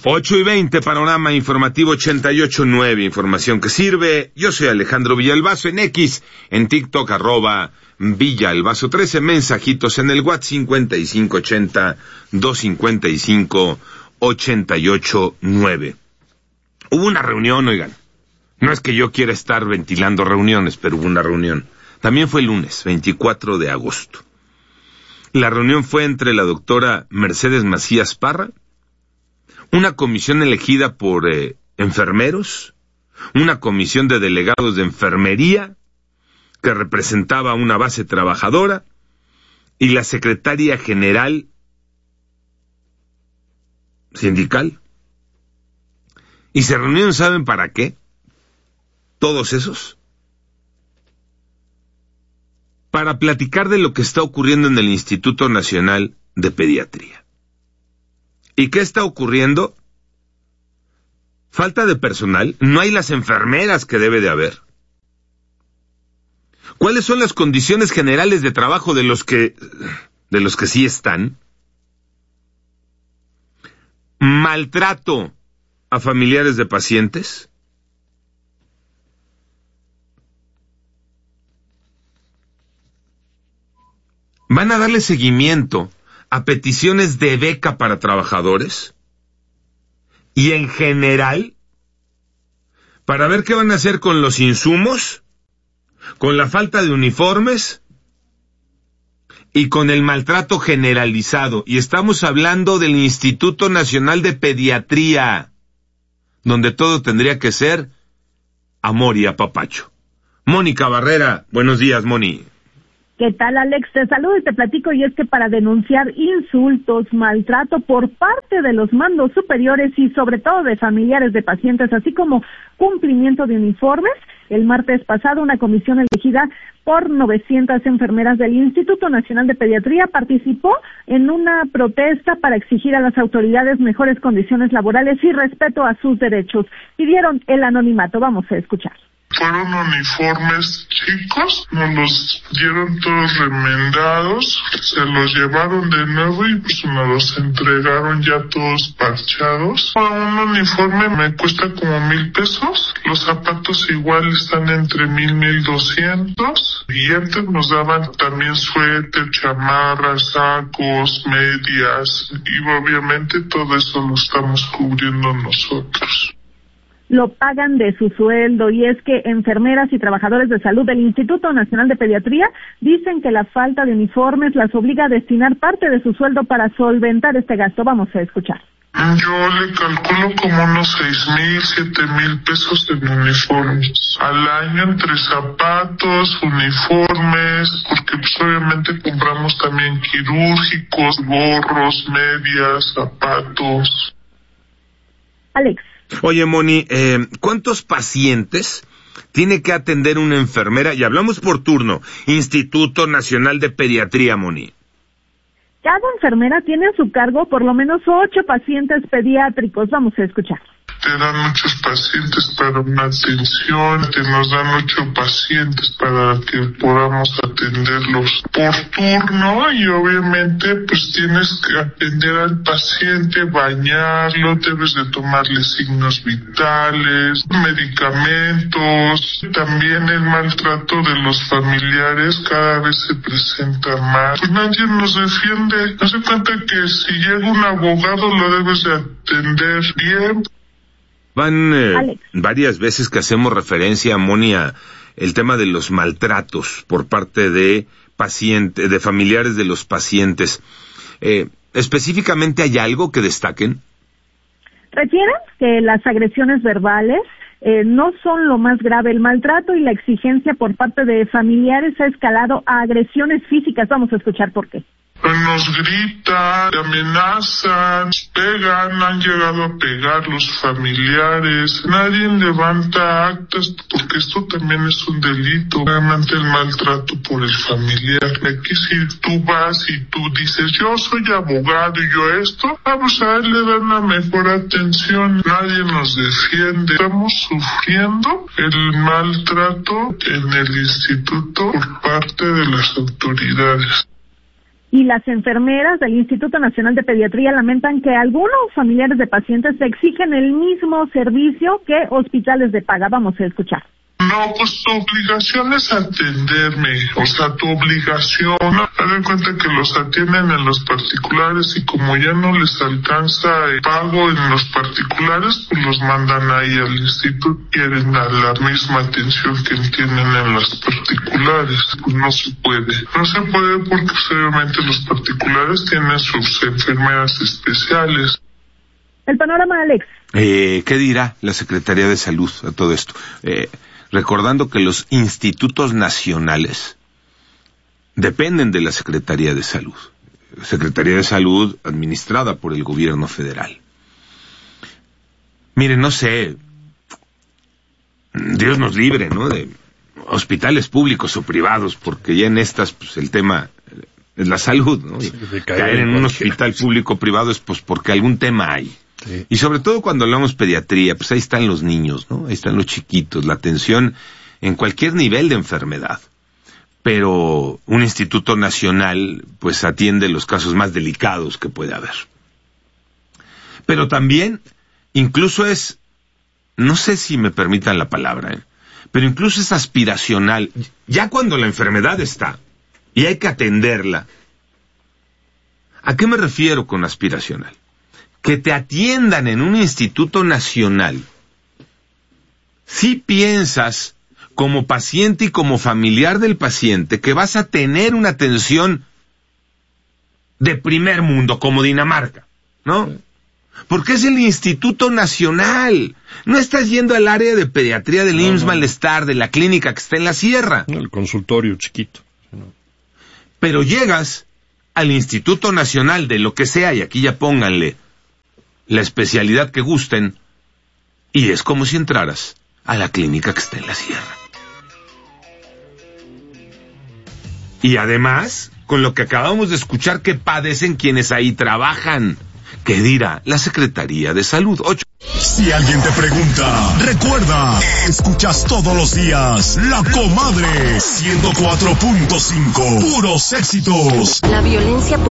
8:20, Panorama Informativo 88.9, información que sirve. Yo soy Alejandro Villalbazo, en X, en TikTok, @Villalbazo13, mensajitos en el WhatsApp 5580-255-889. Hubo una reunión, oigan. No es que yo quiera estar ventilando reuniones, pero hubo una reunión. También fue el lunes, 24 de agosto. La reunión fue entre la doctora Mercedes Macías Parra, una comisión elegida por enfermeros, una comisión de delegados de enfermería que representaba una base trabajadora y la secretaria general sindical. Y se reunieron, ¿saben para qué? Todos esos. Para platicar de lo que está ocurriendo en el Instituto Nacional de Pediatría. ¿Y qué está ocurriendo? Falta de personal, no hay las enfermeras que debe de haber. ¿Cuáles son las condiciones generales de trabajo de los que sí están? Maltrato a familiares de pacientes. ¿Van a darle seguimiento a peticiones de beca para trabajadores? Y en general, para ver qué van a hacer con los insumos, con la falta de uniformes y con el maltrato generalizado. Y estamos hablando del Instituto Nacional de Pediatría, donde todo tendría que ser amor y apapacho. Mónica Barrera, buenos días, Moni. ¿Qué tal, Alex? Te saludo y te platico, y es que para denunciar insultos, maltrato por parte de los mandos superiores y sobre todo de familiares de pacientes, así como cumplimiento de uniformes, el martes pasado una comisión elegida por 900 enfermeras del Instituto Nacional de Pediatría participó en una protesta para exigir a las autoridades mejores condiciones laborales y respeto a sus derechos. Pidieron el anonimato. Vamos a escuchar. Fueron uniformes chicos, nos los dieron todos remendados, se los llevaron de nuevo y pues nos los entregaron ya todos parchados. Un uniforme me cuesta como 1,000 pesos, los zapatos igual están entre 1,000, 1,200, y antes nos daban también suéter, chamarras, sacos, medias, y obviamente todo eso lo estamos cubriendo nosotros. Lo pagan de su sueldo, y es que enfermeras y trabajadores de salud del Instituto Nacional de Pediatría dicen que la falta de uniformes las obliga a destinar parte de su sueldo para solventar este gasto. Vamos a escuchar. Yo le calculo como unos 6,000, 7,000 pesos en uniformes al año, entre zapatos, uniformes, porque pues obviamente compramos también quirúrgicos, gorros, medias, zapatos. Alex. Oye, Moni, ¿cuántos pacientes tiene que atender una enfermera? Y hablamos por turno. Instituto Nacional de Pediatría, Moni. Cada enfermera tiene a su cargo por lo menos 8 pacientes pediátricos. Vamos a escuchar. Te dan muchos pacientes para una atención, te nos dan 8 pacientes para que podamos atenderlos por turno, y obviamente pues tienes que atender al paciente, bañarlo, debes de tomarle signos vitales, medicamentos. También el maltrato de los familiares cada vez se presenta más. Pues nadie nos defiende. Haz de cuenta que si llega un abogado lo debes de atender bien. Van varias veces que hacemos referencia, Moni, a el tema de los maltratos por parte de pacientes, de familiares de los pacientes. ¿Específicamente hay algo que destaquen? Refieren que las agresiones verbales no son lo más grave. El maltrato y la exigencia por parte de familiares ha escalado a agresiones físicas. Vamos a escuchar por qué. Nos gritan, amenazan, pegan, han llegado a pegar los familiares. Nadie levanta actas porque esto también es un delito. Realmente el maltrato por el familiar. Aquí si tú vas y tú dices, yo soy abogado y yo esto, pues a él le dan una mejor atención. Nadie nos defiende. Estamos sufriendo el maltrato en el instituto por parte de las autoridades. y las enfermeras del Instituto Nacional de Pediatría lamentan que algunos familiares de pacientes exigen el mismo servicio que hospitales de paga. Vamos a escuchar. No, pues tu obligación es atenderme, o sea, tu obligación, ten en cuenta que los atienden en los particulares y como ya no les alcanza el pago en los particulares, pues los mandan ahí al instituto, quieren dar la misma atención que tienen en las particulares, pues no se puede porque pues, obviamente los particulares tienen sus enfermeras especiales. El panorama, Alex. ¿Qué dirá la Secretaría de Salud a todo esto? Recordando que los institutos nacionales dependen de la Secretaría de Salud. Secretaría de Salud administrada por el gobierno federal. Miren, no sé, Dios nos libre, ¿no? De hospitales públicos o privados, porque ya en estas, pues el tema es la salud, ¿no? Sí, caer en un hospital público o privado es pues porque algún tema hay. Sí. Y sobre todo cuando hablamos pediatría, pues ahí están los niños, ¿no? Ahí están los chiquitos, la atención en cualquier nivel de enfermedad. Pero un instituto nacional, pues atiende los casos más delicados que puede haber. Pero también, incluso es, no sé si me permitan la palabra, pero incluso es aspiracional. Ya cuando la enfermedad está y hay que atenderla, ¿a qué me refiero con aspiracional? Que te atiendan en un instituto nacional, si piensas como paciente y como familiar del paciente que vas a tener una atención de primer mundo, como Dinamarca, ¿no? Porque es el Instituto Nacional. No estás yendo al área de pediatría del IMSS Malestar, de la clínica que está en la sierra. El consultorio chiquito. Pero llegas al Instituto Nacional de lo que sea, y aquí ya pónganle la especialidad que gusten, y es como si entraras a la clínica que está en la sierra. Y además, con lo que acabamos de escuchar que padecen quienes ahí trabajan, ¿qué dirá la Secretaría de Salud? 8. Si alguien te pregunta, recuerda, escuchas todos los días La Comadre 104.5, puros éxitos. La violencia